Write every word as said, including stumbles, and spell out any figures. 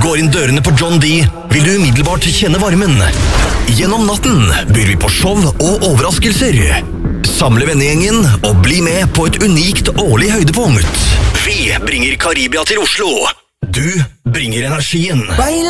går inn dørene på John D, vil du umiddelbart kjenne varmen. Gjennom natten byr vi på show og overraskelser. Samle vennegjengen og bli med på et unikt årlig høydepunkt. Vi bringer Karibia til Oslo. Du bringer energien.